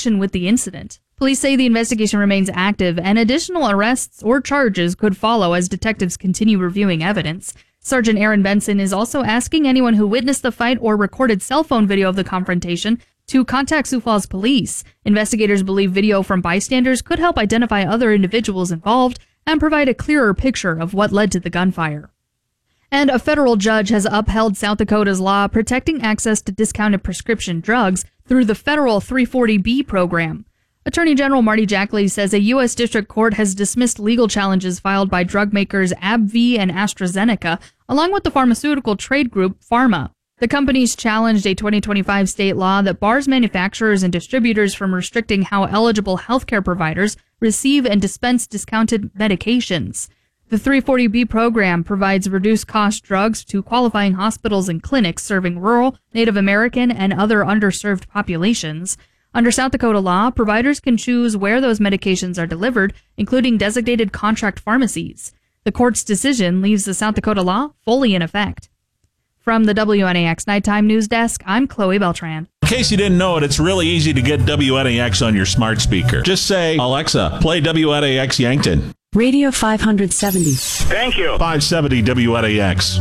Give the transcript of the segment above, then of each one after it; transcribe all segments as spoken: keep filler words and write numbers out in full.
connection with the incident. Police say the investigation remains active and additional arrests or charges could follow as detectives continue reviewing evidence. Sergeant Aaron Benson is also asking anyone who witnessed the fight or recorded cell phone video of the confrontation to contact Sioux Falls police. Investigators believe video from bystanders could help identify other individuals involved and provide a clearer picture of what led to the gunfire. And a federal judge has upheld South Dakota's law protecting access to discounted prescription drugs through the federal three forty B program. Attorney General Marty Jackley says a U S district court has dismissed legal challenges filed by drug makers AbbVie and AstraZeneca, along with the pharmaceutical trade group Pharma. The companies challenged a twenty twenty-five state law that bars manufacturers and distributors from restricting how eligible healthcare providers receive and dispense discounted medications. The three forty B program provides reduced-cost drugs to qualifying hospitals and clinics serving rural, Native American, and other underserved populations. Under South Dakota law, providers can choose where those medications are delivered, including designated contract pharmacies. The court's decision leaves the South Dakota law fully in effect. From the W N A X Nighttime News Desk, I'm Chloe Beltran. In case you didn't know it, it's really easy to get W N A X on your smart speaker. Just say, Alexa, play W N A X Yankton. Radio five seventy. Thank you. five seventy W N A X.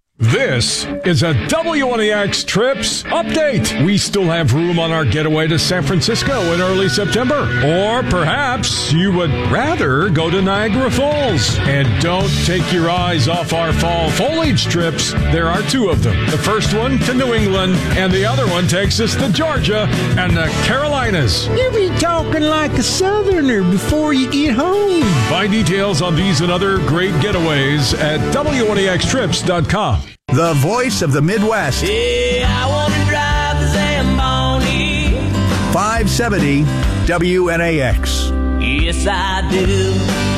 This is a W N A X Trips update. We still have room on our getaway to San Francisco in early September. Or perhaps you would rather go to Niagara Falls. And don't take your eyes off our fall foliage trips. There are two of them. The first one to New England, and the other one takes us to Georgia and the Carolinas. You be talking like a southerner before you get home. Find details on these and other great getaways at W N A X trips dot com. The voice of the Midwest. Yeah, I want to drive the Zamboni. five seventy W N A X. Yes, I do.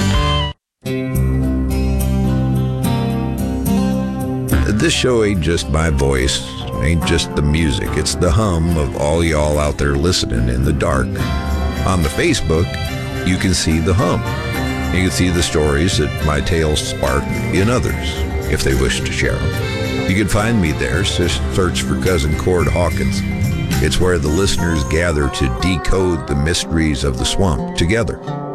This show ain't just my voice, ain't just the music. It's the hum of all y'all out there listening in the dark. On the Facebook, you can see the hum. You can see the stories that my tales spark in others, if they wish to share them. You can find me there. Just search for Cousin Cord Hawkins. It's where the listeners gather to decode the mysteries of the swamp together.